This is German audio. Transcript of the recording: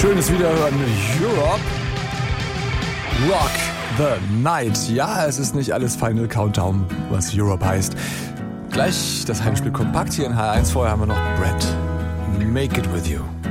Schönes Wiederhören. Europe. Rock the Night. Ja, es ist nicht alles Final Countdown, was Europe heißt. Gleich das Heimspiel kompakt hier in H1. Vorher haben wir noch Brett. Make it with you.